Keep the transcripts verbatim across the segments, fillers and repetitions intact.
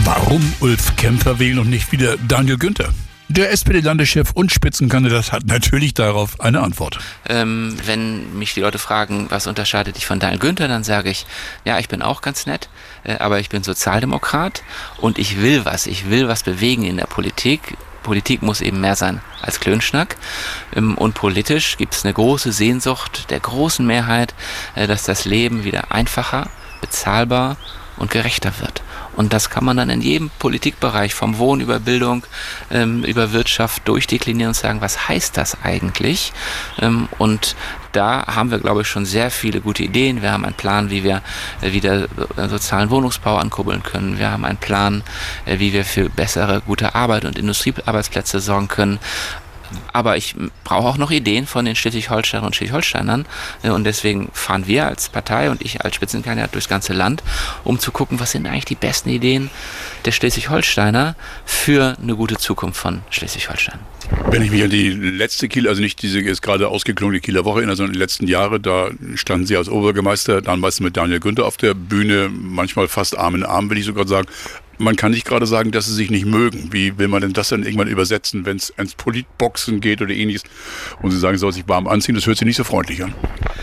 Warum Ulf Kämpfer wählen und nicht wieder Daniel Günther? Der S P D-Landeschef und Spitzenkandidat hat natürlich darauf eine Antwort. Ähm, wenn mich die Leute fragen, was unterscheidet dich von Daniel Günther, dann sage ich, ja, ich bin auch ganz nett, äh, aber ich bin Sozialdemokrat und ich will was. Ich will was bewegen in der Politik. Politik muss eben mehr sein als Klönschnack. Ähm, und politisch gibt es eine große Sehnsucht der großen Mehrheit, äh, dass das Leben wieder einfacher, bezahlbar und gerechter wird. Und das kann man dann in jedem Politikbereich, vom Wohnen über Bildung, ähm, über Wirtschaft durchdeklinieren und sagen, was heißt das eigentlich? Ähm, und da haben wir, glaube ich, schon sehr viele gute Ideen. Wir haben einen Plan, wie wir äh, wieder äh, sozialen Wohnungsbau ankurbeln können. Wir haben einen Plan, äh, wie wir für bessere, gute Arbeit und Industriearbeitsplätze sorgen können. Aber ich brauche auch noch Ideen von den Schleswig-Holsteinern und Schleswig-Holsteinern und deswegen fahren wir als Partei und ich als Spitzenkandidat durchs ganze Land, um zu gucken, was sind eigentlich die besten Ideen der Schleswig-Holsteiner für eine gute Zukunft von Schleswig-Holstein. Wenn ich mich an die letzte Kiel, also nicht diese jetzt gerade ausgeklungene Kieler Woche erinnere, sondern die letzten Jahre, da standen Sie als Oberbürgermeister, dann meistens mit Daniel Günther auf der Bühne, manchmal fast Arm in Arm, will ich sogar sagen. Man kann nicht gerade sagen, dass sie sich nicht mögen. Wie will man denn das dann irgendwann übersetzen, wenn es ins Politboxen geht oder ähnliches und Sie sagen, soll sich warm anziehen? Das hört sich nicht so freundlich an.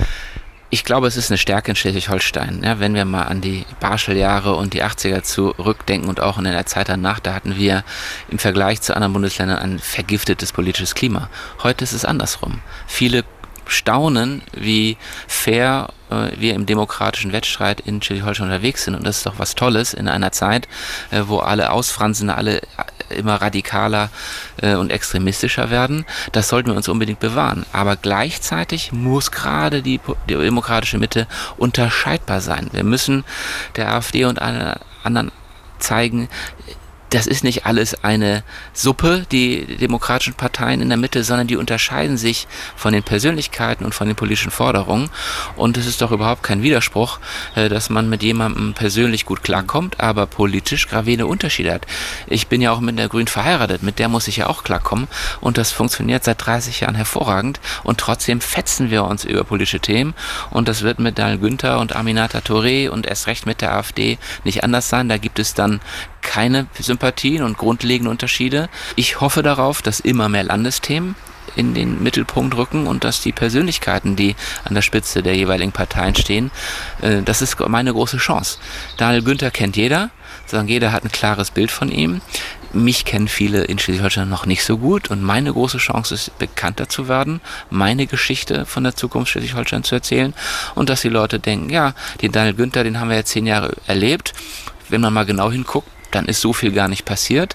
Ich glaube, es ist eine Stärke in Schleswig-Holstein. Ja, wenn wir mal an die Barschel-Jahre und die achtziger zurückdenken und auch in der Zeit danach, da hatten wir im Vergleich zu anderen Bundesländern ein vergiftetes politisches Klima. Heute ist es andersrum. Viele staunen, wie fair äh, wir im demokratischen Wettstreit in Schleswig-Holstein unterwegs sind. Und das ist doch was Tolles in einer Zeit, äh, wo alle ausfransen, alle immer radikaler äh, und extremistischer werden. Das sollten wir uns unbedingt bewahren. Aber gleichzeitig muss gerade die, die demokratische Mitte unterscheidbar sein. Wir müssen der AfD und allen anderen zeigen, das ist nicht alles eine Suppe, die demokratischen Parteien in der Mitte, sondern die unterscheiden sich von den Persönlichkeiten und von den politischen Forderungen. Und es ist doch überhaupt kein Widerspruch, dass man mit jemandem persönlich gut klarkommt, aber politisch gravierende Unterschiede hat. Ich bin ja auch mit der Grünen verheiratet, mit der muss ich ja auch klarkommen. Und das funktioniert seit dreißig Jahren hervorragend. Und trotzdem fetzen wir uns über politische Themen. Und das wird mit Daniel Günther und Aminata Touré und erst recht mit der AfD nicht anders sein. Da gibt es dann keine Sympathien und grundlegende Unterschiede. Ich hoffe darauf, dass immer mehr Landesthemen in den Mittelpunkt rücken und dass die Persönlichkeiten, die an der Spitze der jeweiligen Parteien stehen, äh, das ist meine große Chance. Daniel Günther kennt jeder, sagen jeder hat ein klares Bild von ihm. Mich kennen viele in Schleswig-Holstein noch nicht so gut und meine große Chance ist, bekannter zu werden, meine Geschichte von der Zukunft Schleswig-Holstein zu erzählen und dass die Leute denken, ja, den Daniel Günther, den haben wir jetzt zehn Jahre erlebt. Wenn man mal genau hinguckt, dann ist so viel gar nicht passiert.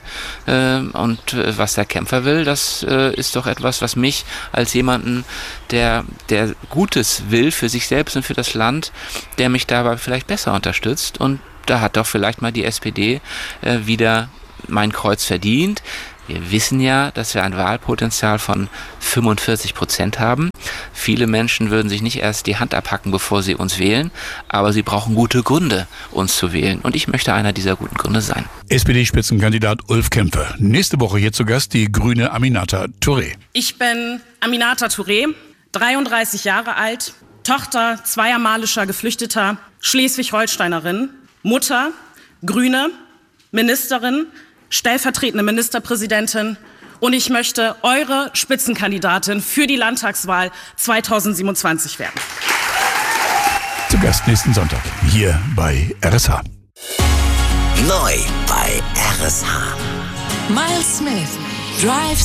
Und was der Kämpfer will, das ist doch etwas, was mich als jemanden, der, der Gutes will für sich selbst und für das Land, der mich dabei vielleicht besser unterstützt. Und da hat doch vielleicht mal die S P D wieder mein Kreuz verdient. Wir wissen ja, dass wir ein Wahlpotenzial von fünfundvierzig Prozent haben. Viele Menschen würden sich nicht erst die Hand abhacken, bevor sie uns wählen, aber sie brauchen gute Gründe, uns zu wählen. Und ich möchte einer dieser guten Gründe sein. S P D-Spitzenkandidat Ulf Kämpfer. Nächste Woche hier zu Gast die grüne Aminata Touré. Ich bin Aminata Touré, dreiunddreißig Jahre alt, Tochter zweier malischer Geflüchteter, Schleswig-Holsteinerin, Mutter, Grüne, Ministerin, stellvertretende Ministerpräsidentin und ich möchte eure Spitzenkandidatin für die Landtagswahl zweitausendsiebenundzwanzig werden. Zu Gast nächsten Sonntag hier bei R S H. Neu bei R S H. Miles Smith, Drive